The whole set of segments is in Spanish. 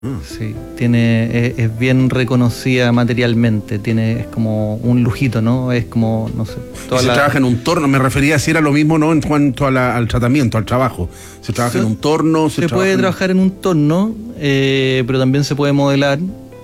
Sí, es bien reconocida materialmente, es como un lujito, ¿no? Es como, no sé. Y se trabaja en un torno, me refería si era lo mismo, ¿no? En cuanto al tratamiento, al trabajo. Se trabaja en un torno. Se puede trabajar en un torno, pero también se puede modelar.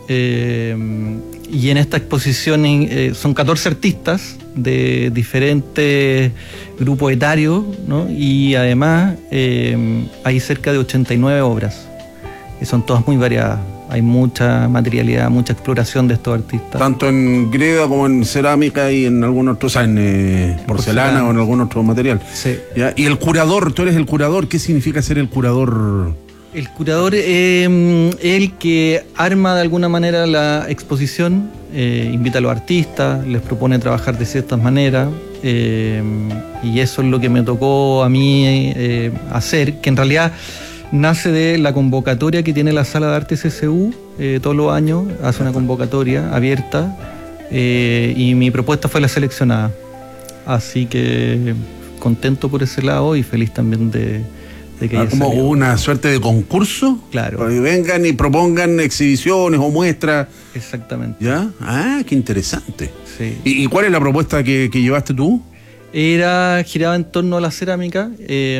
Y en esta exposición son 14 artistas de diferentes grupos etarios, ¿no? Y además hay cerca de 89 obras. Y son todas muy variadas. Hay mucha materialidad, mucha exploración de estos artistas. Tanto en griega como en cerámica y en algún otro, o sea, en porcelana o en algún otro material. Sí. ¿Ya? Y el curador, tú eres el curador. ¿Qué significa ser el curador? El curador es el que arma de alguna manera la exposición, invita a los artistas, les propone trabajar de ciertas maneras, y eso es lo que me tocó a mí hacer, que en realidad nace de la convocatoria que tiene la Sala de Arte CCU todos los años, hace una convocatoria abierta, y mi propuesta fue la seleccionada. Así que contento por ese lado y feliz también de que haya como salido. Una suerte de concurso. Claro. Para que vengan y propongan exhibiciones o muestras. Exactamente. ¿Ya? Ah, qué interesante. Sí. ¿Y cuál es la propuesta que llevaste tú? Giraba en torno a la cerámica,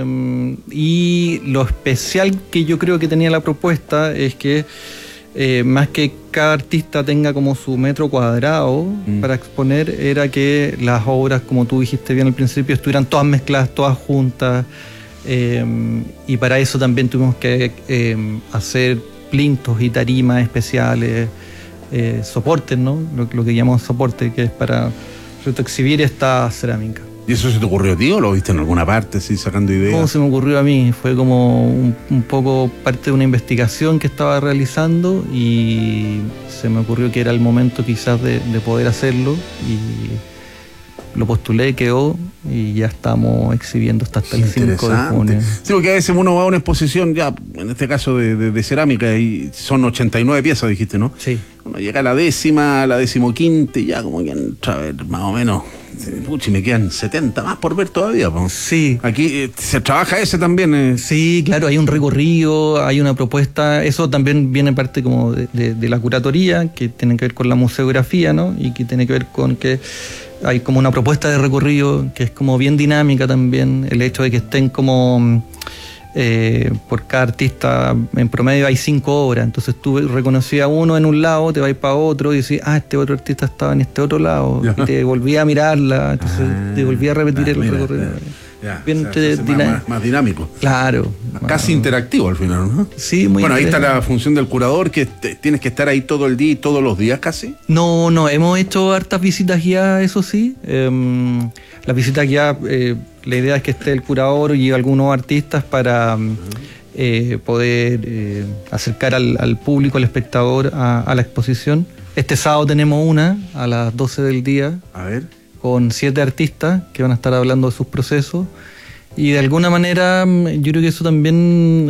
y lo especial que yo creo que tenía la propuesta es que más que cada artista tenga como su metro cuadrado para exponer, era que las obras, como tú dijiste bien al principio, estuvieran todas mezcladas, todas juntas, y para eso también tuvimos que hacer plintos y tarimas especiales, soportes, ¿no? Lo que llamamos soporte, que es para exhibir esta cerámica. ¿Y eso se te ocurrió a ti o lo viste en alguna parte, así, sacando ideas? ¿Cómo se me ocurrió a mí? Fue como un poco parte de una investigación que estaba realizando y se me ocurrió que era el momento quizás de poder hacerlo, y lo postulé, quedó, y ya estamos exhibiendo hasta el 5 de junio. Sí, porque a veces uno va a una exposición, ya en este caso de cerámica, y son 89 piezas, dijiste, ¿no? Sí. Uno llega a la décima, a la 15ª, y ya como que entra a ver más o menos. Puchi, me quedan 70 más por ver todavía, po. Sí. Aquí se trabaja ese también. Sí, claro, hay un recorrido, hay una propuesta. Eso también viene parte como de la curatoría, que tiene que ver con la museografía, ¿no? Y que tiene que ver con que hay como una propuesta de recorrido que es como bien dinámica también. El hecho de que estén como por cada artista en promedio hay 5 obras, entonces tú reconocías a uno en un lado, te vas para otro y decís, este otro artista estaba en este otro lado, y te volvía a mirarla, entonces te volvía a repetir el recorrido. Bien, o sea, más dinámico. Claro. Casi interactivo al final, ¿no? Sí, muy. Bueno, ahí está la función del curador, que tienes que estar ahí todo el día y todos los días casi. No, hemos hecho hartas visitas guiadas, eso sí. Las visitas guiadas, la idea es que esté el curador y algunos artistas para poder acercar al público, al espectador a la exposición. Este sábado tenemos una a las 12 del día. A ver. Con 7 artistas que van a estar hablando de sus procesos, y de alguna manera yo creo que eso también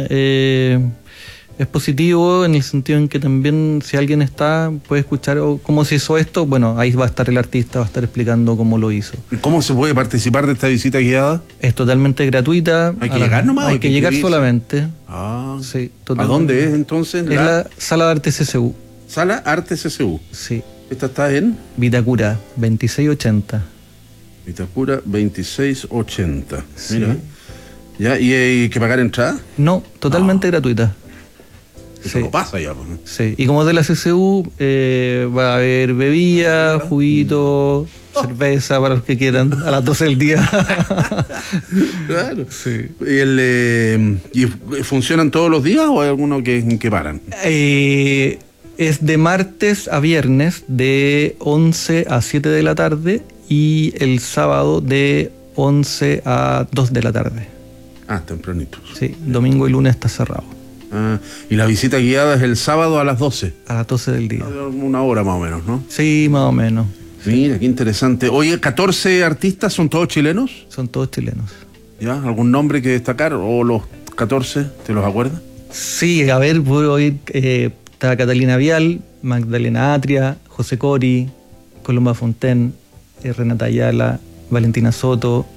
es positivo, en el sentido en que también si alguien puede escuchar cómo se hizo esto, bueno, ahí va a estar el artista, va a estar explicando cómo lo hizo. ¿Y cómo se puede participar de esta visita guiada? Es totalmente gratuita. ¿Hay que llegar nomás? Hay que llegar solamente. Sí, totalmente. ¿A dónde es entonces? Es la Sala de Arte CCU. Sala Arte CCU. Sí. ¿Esta está en? Vitacura 2680. Vitacura 2680. Sí. Mira. ¿Ya? ¿Y hay que pagar entrada? No, totalmente gratuita. Eso no pasa ya, pues. Sí. Y como es de la CCU, va a haber bebida, juguito, cerveza para los que quieran a las 12 del día. Claro. Sí. ¿Y funcionan todos los días o hay algunos que paran? Es de martes a viernes de 11 a 7 de la tarde y el sábado de 11 a 2 de la tarde. Tempranito. Sí, domingo y lunes está cerrado. Y la visita guiada es el sábado a las 12. A las 12 del día. Una hora más o menos, ¿no? Sí, más o menos. Mira, qué interesante. Oye, 14 artistas, ¿son todos chilenos? Son todos chilenos. ¿Ya? ¿Algún nombre que destacar? ¿O los 14, te los acuerdas? Sí, a ver, puedo ir... Está Catalina Vial, Magdalena Atria, José Cori, Colomba Fontaine, Renata Ayala, Valentina Soto,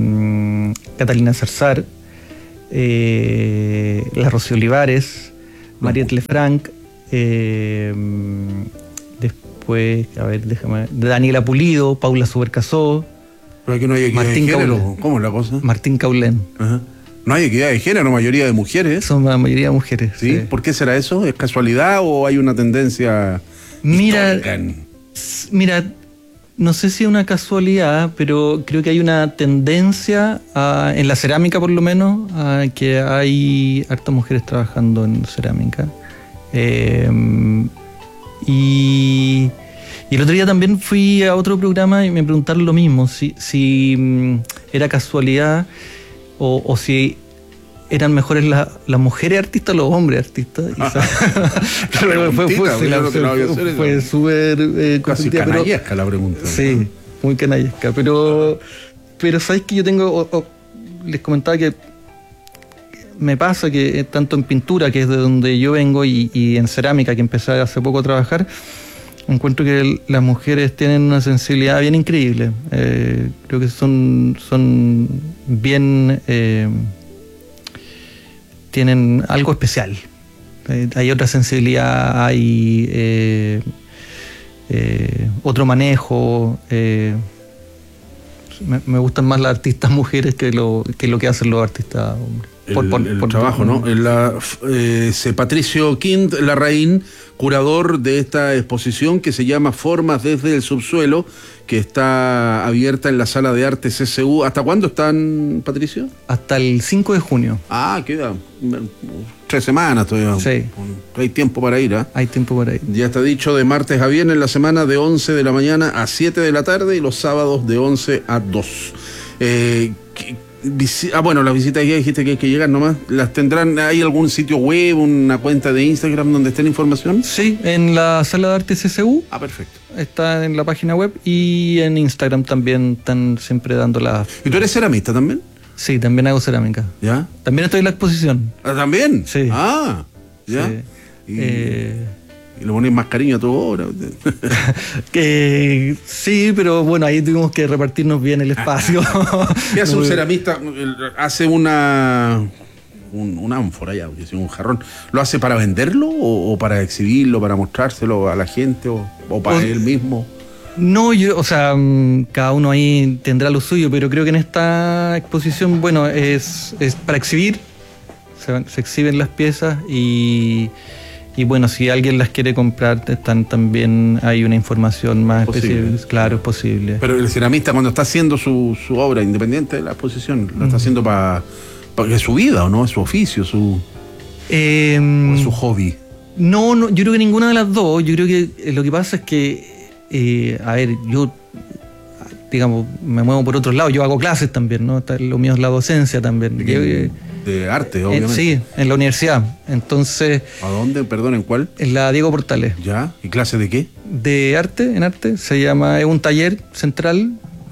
Catalina Zarzar, la Rocío Olivares, Mariette Lefranc, después, a ver, déjame, Daniela Pulido, Paula Subercasó, Pero aquí no hay equidad Martín de género. Caulén. ¿Cómo es la cosa? Martín Caulén. Ajá. No hay equidad de género, mayoría de mujeres. Son la mayoría mujeres. ¿Sí? ¿Por qué será eso? ¿Es casualidad o hay una tendencia histórica? Mira, no sé si es una casualidad, pero creo que hay una tendencia, en la cerámica por lo menos, a que hay hartas mujeres trabajando en cerámica. Y el otro día también fui a otro programa y me preguntaron lo mismo, si era casualidad o si eran mejores las mujeres artistas o los hombres artistas. Fue súper casi canallesca la pregunta. Sí, muy canallesca. Pero sabes que yo tengo, les comentaba que me pasa que tanto en pintura, que es de donde yo vengo, y en cerámica, que empecé hace poco a trabajar, encuentro que las mujeres tienen una sensibilidad bien increíble. Creo que son bien... tienen algo especial. Hay otra sensibilidad, hay otro manejo. Me gustan más las artistas mujeres que lo que hacen los artistas hombres. El trabajo, ¿no? Patricio Quint Larraín, curador de esta exposición que se llama Formas desde el subsuelo, que está abierta en la Sala de Arte CCU. ¿Hasta cuándo están, Patricio? Hasta el 5 de junio. Ah, queda 3 semanas todavía. Sí. Hay tiempo para ir, ¿ah? Hay tiempo para ir. Ya está dicho, de martes a viernes en la semana, de 11 de la mañana a 7 de la tarde, y los sábados de 11 a 2. Bueno, las visitas ya dijiste que hay que llegar nomás. ¿Las tendrán? ¿Hay algún sitio web, una cuenta de Instagram donde esté la información? Sí, en la Sala de Arte CCU. Ah, perfecto. Está en la página web, y en Instagram también están siempre dando las... ¿Y tú eres ceramista también? Sí, también hago cerámica. ¿Ya? También estoy en la exposición. ¿Ah, también? Sí. Ah, ¿ya? Sí. Y le pones más cariño a tu obra. Que sí, pero bueno, ahí tuvimos que repartirnos bien el espacio. ¿Qué hace un ceramista? ¿Hace una ánfora ya, un jarrón? ¿Lo hace para venderlo o para exhibirlo, para mostrárselo a la gente o para él mismo? No, cada uno ahí tendrá lo suyo, pero creo que en esta exposición, bueno, es para exhibir. Se exhiben las piezas y bueno, si alguien las quiere comprar, también hay una información más específica. Claro, es posible. Pero el ceramista, cuando está haciendo su obra, independiente de la exposición, lo está haciendo para es su vida, ¿o no? Es su oficio, su hobby. No, yo creo que ninguna de las dos. Yo creo que lo que pasa es que, yo, digamos, me muevo por otros lados. Yo hago clases también, ¿no? Lo mío es la docencia también. De arte, obviamente. Sí, en la universidad. Entonces... ¿A dónde? Perdón, ¿en cuál? En la Diego Portales. ¿Ya? ¿Y clase de qué? De arte, en arte. Es un taller central.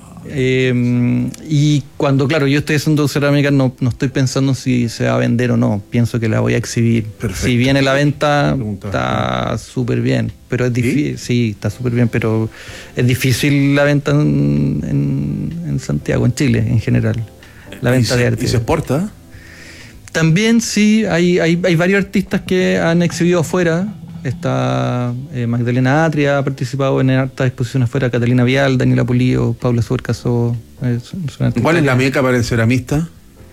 Y cuando, claro, yo estoy haciendo cerámica, no estoy pensando si se va a vender o no. Pienso que la voy a exhibir. Perfecto. Si viene la venta, está súper bien. Pero es difícil. ¿Sí? Está súper bien, pero es difícil la venta en Santiago, en Chile, en general. La venta de arte. ¿Y se exporta? También sí, hay varios artistas que han exhibido afuera. Está Magdalena Atria, ha participado en hartas exposiciones afuera, Catalina Vial, Daniela Pulido, Paula Subercasó. ¿Cuál es la meca para el ceramista?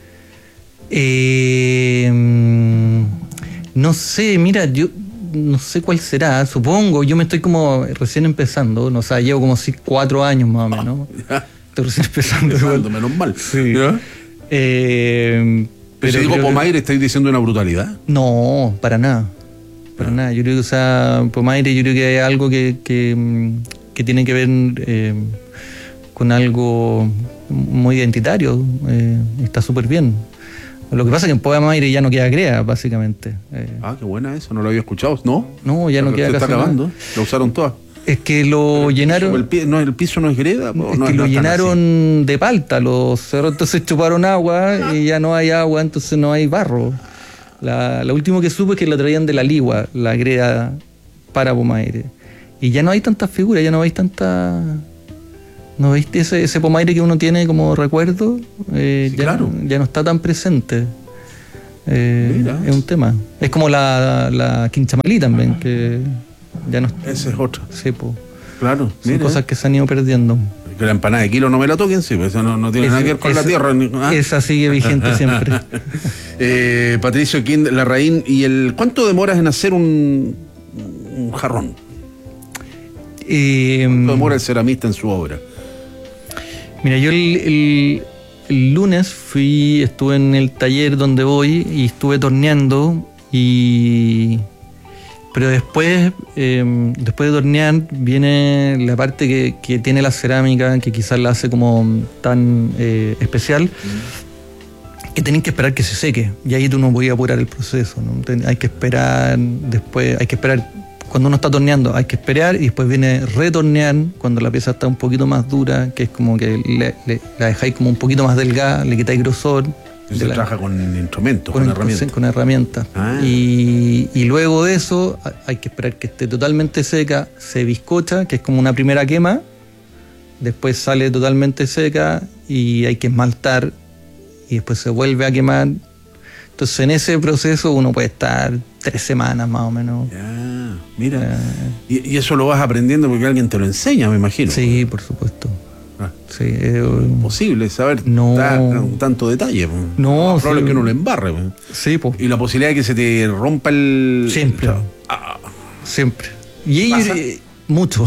No sé, mira, yo no sé cuál será, supongo. Yo me estoy como recién empezando, llevo como 4 años más o menos. Estoy recién empezando. Menos mal. Sí. Pero si digo Pomaire, ¿estáis diciendo una brutalidad? No, para nada. Para nada. Yo creo que Pomaire, yo creo que hay algo que tiene que ver con algo muy identitario. Está súper bien. Lo que pasa es que en Pomaire ya no queda crea, básicamente. Qué buena eso, no lo había escuchado, ¿no? No, ya no queda crea. Se está acabando, lo usaron todas. Es que lo llenaron... ¿El piso no es greda? Lo llenaron de palta, los cerros, entonces chuparon agua y ya no hay agua, entonces no hay barro. Lo último que supe es que la traían de la Ligua, la greda para Pomaire. Y ya no hay tantas figuras, ya no veis tanta... ¿No veis ese Pomaire que uno tiene como recuerdo? Sí, claro. Ya no está tan presente. Es un tema. Es como la quinchamalí también, que ya no. Esa es otra. Sí, pues. Claro, son cosas que se han ido perdiendo. Que la empanada de kilo no me la toquen, sí, pues eso no tiene nada que ver con la tierra. Esa sigue vigente siempre. Patricio King, Larraín, ¿cuánto demoras en hacer un jarrón? ¿Cuánto demora el ceramista en su obra? Mira, yo el lunes estuve en el taller donde voy y estuve torneando pero después de tornear viene la parte que tiene la cerámica, que quizás la hace como tan especial, que tenés que esperar que se seque, y ahí tú no podías apurar el proceso, ¿no? Hay que esperar, después hay que esperar, cuando uno está torneando hay que esperar, y después viene retornear cuando la pieza está un poquito más dura, que es como que la dejáis como un poquito más delgada, le quitáis grosor. Se trabaja con instrumentos, con herramientas. Con herramientas. Y luego de eso hay que esperar que esté totalmente seca, se bizcocha, que es como una primera quema, después sale totalmente seca y hay que esmaltar y después se vuelve a quemar. Entonces en ese proceso uno puede estar 3 semanas más o menos. Ya, mira. Y eso lo vas aprendiendo porque alguien te lo enseña, me imagino. Sí, por supuesto. Sí, imposible saber tanto detalle. No, probable que uno lo embarre. Sí, pues. Y la posibilidad de que se te rompa el... Siempre. Siempre. Y mucho.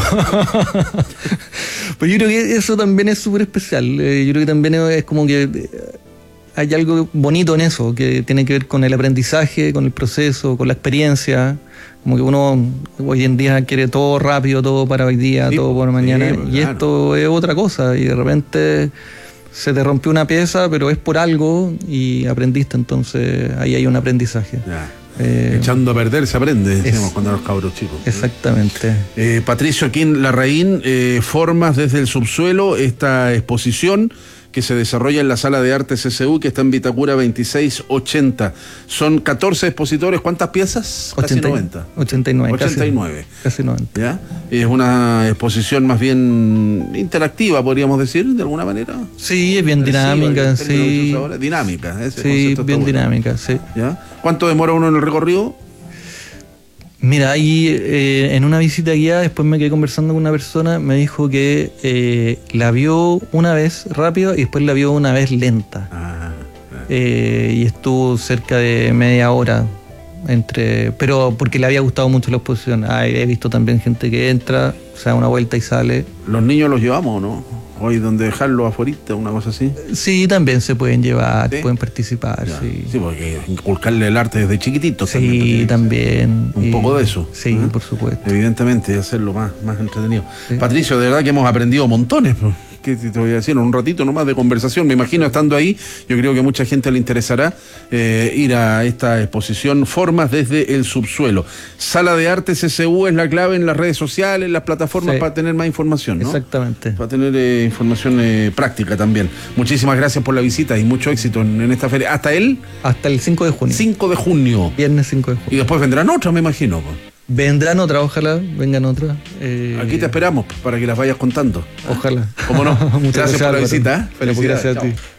Pero yo creo que eso también es súper especial. Yo creo que también es como que hay algo bonito en eso, que tiene que ver con el aprendizaje, con el proceso, con la experiencia. Como que uno hoy en día quiere todo rápido, todo para hoy día, sí, todo para mañana. Sí, y claro, esto es otra cosa. Y de repente se te rompió una pieza, pero es por algo y aprendiste. Entonces ahí hay un aprendizaje. Echando a perder se aprende, decimos cuando los cabros chicos. Exactamente. Patricio King Larraín, formas desde el subsuelo, esta exposición que se desarrolla en la Sala de Arte CCU, que está en Vitacura 2680. Son 14 expositores, ¿cuántas piezas? 90. 89. Casi 90. ¿Ya? Es una exposición más bien interactiva, podríamos decir, de alguna manera. Sí, es bien dinámica, sí. Dinámica, sí, bien dinámica, sí. ¿Ya? ¿Cuánto demora uno en el recorrido? Mira, ahí en una visita guiada, después me quedé conversando con una persona, me dijo que la vio una vez rápido y después la vio una vez lenta. Y estuvo cerca de media hora, pero porque le había gustado mucho la exposición. He visto también gente que entra, se da una vuelta y sale. ¿Los niños los llevamos o no? ¿Hoy donde dejarlos afuera, una cosa así? Sí, también se pueden llevar, ¿sí? Pueden participar, sí. Sí, porque inculcarle el arte desde chiquititos. Sí, también. Un poco de eso. Sí, por supuesto. Evidentemente, hacerlo más entretenido. Sí. Patricio, de verdad que hemos aprendido montones. ¿Qué te voy a decir? Un ratito nomás de conversación. Me imagino estando ahí, yo creo que a mucha gente le interesará ir a esta exposición Formas desde el subsuelo. Sala de Arte CCU es la clave en las redes sociales, en las plataformas, sí, para tener más información, ¿no? Exactamente. Para tener información práctica también. Muchísimas gracias por la visita y mucho éxito en esta feria. ¿Hasta el 5 de junio. 5 de junio. Viernes 5 de junio. Y después vendrán otras, me imagino. Vendrán otras, ojalá, vengan otras. Aquí te esperamos para que las vayas contando. Ojalá. ¿Cómo no? Muchas gracias por la visita. Felicidades. Gracias a ti.